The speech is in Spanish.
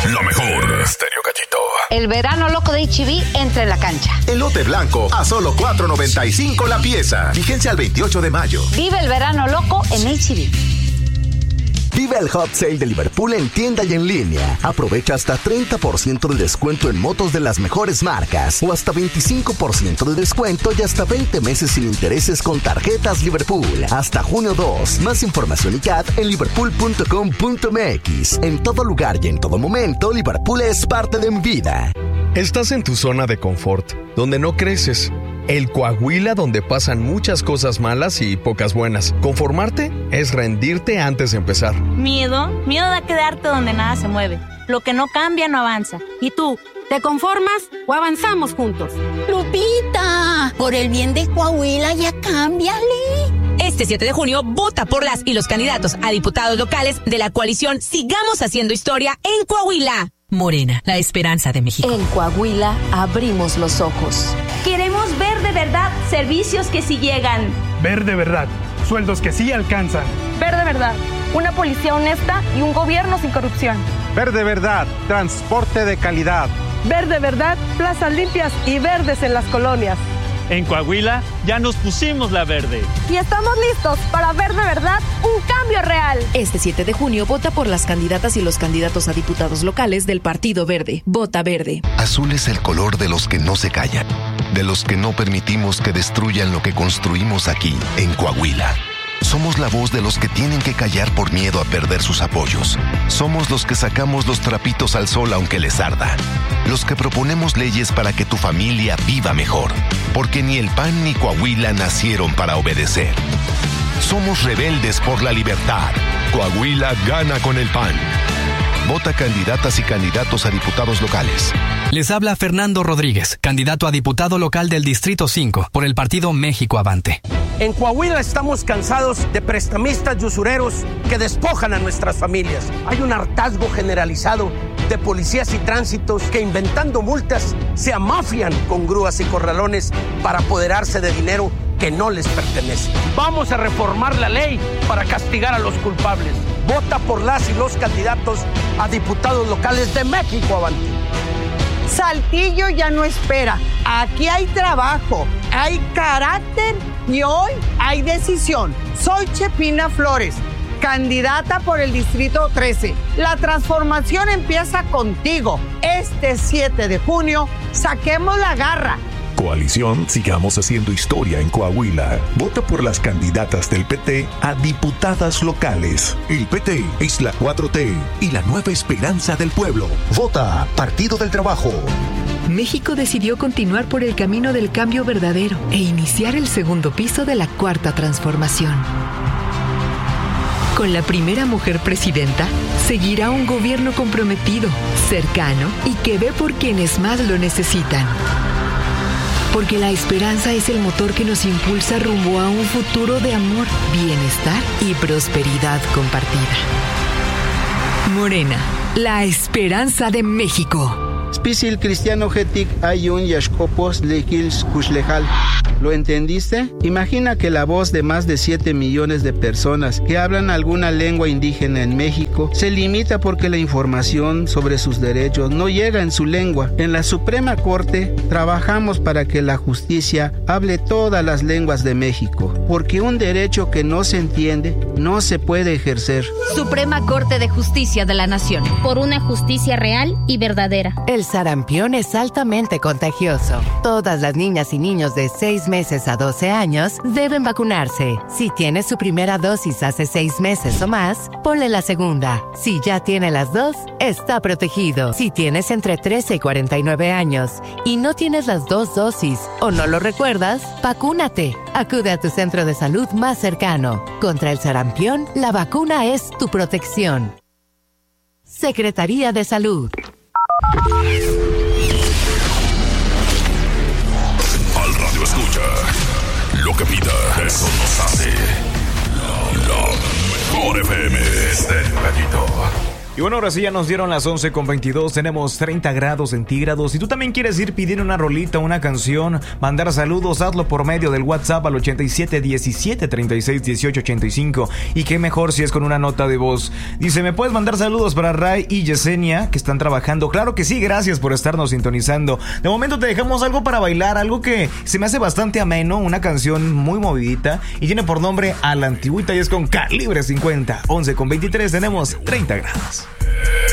Lo mejor. Estéreo Cachito. El verano loco de H-E-B entra en la cancha. Elote blanco a solo $4.95 la pieza. Vigencia al 28 de mayo. Vive el verano loco en H-E-B. Vive el Hot Sale de Liverpool en tienda y en línea. Aprovecha hasta 30% de descuento en motos de las mejores marcas o hasta 25% de descuento y hasta 20 meses sin intereses con tarjetas Liverpool. Hasta junio 2. Más información y CAT en liverpool.com.mx. En todo lugar y en todo momento, Liverpool es parte de mi vida. Estás en tu zona de confort, donde no creces. El Coahuila donde pasan muchas cosas malas y pocas buenas. Conformarte es rendirte antes de empezar. Miedo da quedarte donde nada se mueve. Lo que no cambia no avanza. ¿Y tú, te conformas o avanzamos juntos? Lupita, por el bien de Coahuila ya cámbiale. Este 7 de junio, vota por las y los candidatos a diputados locales de la coalición Sigamos Haciendo Historia en Coahuila. Morena, la esperanza de México. En Coahuila abrimos los ojos. Queremos ver de verdad servicios que sí llegan. Ver de verdad sueldos que sí alcanzan. Ver de verdad una policía honesta y un gobierno sin corrupción. Ver de verdad transporte de calidad. Ver de verdad plazas limpias y verdes en las colonias. En Coahuila ya nos pusimos la verde. Y estamos listos para ver de verdad un cambio real. Este 7 de junio vota por las candidatas y los candidatos a diputados locales del Partido Verde. Vota verde. Azul es el color de los que no se callan, de los que no permitimos que destruyan lo que construimos aquí, en Coahuila. Somos la voz de los que tienen que callar por miedo a perder sus apoyos. Somos los que sacamos los trapitos al sol aunque les arda. Los que proponemos leyes para que tu familia viva mejor. Porque ni el PAN ni Coahuila nacieron para obedecer. Somos rebeldes por la libertad. Coahuila gana con el PAN. Vota candidatas y candidatos a diputados locales. Les habla Fernando Rodríguez, candidato a diputado local del Distrito 5 por el partido México Avante. En Coahuila estamos cansados de prestamistas y usureros que despojan a nuestras familias. Hay un hartazgo generalizado de policías y tránsitos que, inventando multas, se amafian con grúas y corralones para apoderarse de dinero que no les pertenece. Vamos a reformar la ley para castigar a los culpables. Vota por las y los candidatos a diputados locales de México Avante. Saltillo ya no espera. Aquí hay trabajo, hay carácter y hoy hay decisión. Soy Chepina Flores, candidata por el Distrito 13. La transformación empieza contigo. Este 7 de junio, saquemos la garra. Coalición Sigamos Haciendo Historia en Coahuila. Vota por las candidatas del PT a diputadas locales. El PT es la 4T y la nueva esperanza del pueblo. Vota Partido del Trabajo. México decidió continuar por el camino del cambio verdadero e iniciar el segundo piso de la cuarta transformación. Con la primera mujer presidenta, seguirá un gobierno comprometido, cercano y que ve por quienes más lo necesitan. Porque la esperanza es el motor que nos impulsa rumbo a un futuro de amor, bienestar y prosperidad compartida. Morena, la esperanza de México. Spisil cristiano getik ayun yashkopos lekils kushlejal. ¿Lo entendiste? Imagina que la voz de más de 7 millones de personas que hablan alguna lengua indígena en México se limita porque la información sobre sus derechos no llega en su lengua. En la Suprema Corte trabajamos para que la justicia hable todas las lenguas de México, porque un derecho que no se entiende no se puede ejercer. Suprema Corte de Justicia de la Nación. Por una justicia real y verdadera. El sarampión es altamente contagioso. Todas las niñas y niños de 6 meses a 12 años deben vacunarse. Si tiene su primera dosis hace 6 meses o más, ponle la segunda. Si ya tiene las dos, está protegido. Si tienes entre 13 y 49 años y no tienes las 2 dosis o no lo recuerdas, vacúnate. Acude a tu centro de salud más cercano. Contra el sarampión, la vacuna es tu protección. Secretaría de Salud. Al radio escucha lo que pida, eso nos hace la mejor FM. Estéreo Cachito. Y bueno, ahora sí ya nos dieron las 11:22, tenemos 30 grados centígrados. Si tú también quieres ir pidiendo una rolita, una canción, mandar saludos, hazlo por medio del WhatsApp al 8717361885. Y qué mejor si es con una nota de voz. Dice, ¿me puedes mandar saludos para Ray y Yesenia que están trabajando? Claro que sí, gracias por estarnos sintonizando. De momento te dejamos algo para bailar, algo que se me hace bastante ameno, una canción muy movidita y tiene por nombre A la Antigüita y es con Calibre 50. 11:23, tenemos 30 grados.